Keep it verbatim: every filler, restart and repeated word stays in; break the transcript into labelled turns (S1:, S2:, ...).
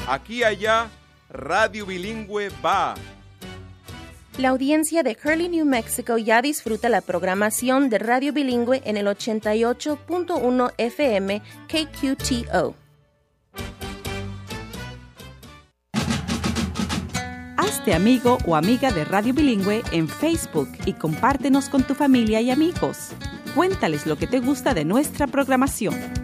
S1: Aquí y allá, Radio Bilingüe va.
S2: La audiencia de Hurley, New Mexico ya disfruta la programación de Radio Bilingüe en el ochenta y ocho punto uno F M K Q T O.
S3: Hazte amigo o amiga de Radio Bilingüe en Facebook y compártenos con tu familia y amigos. Cuéntales lo que te gusta de nuestra programación.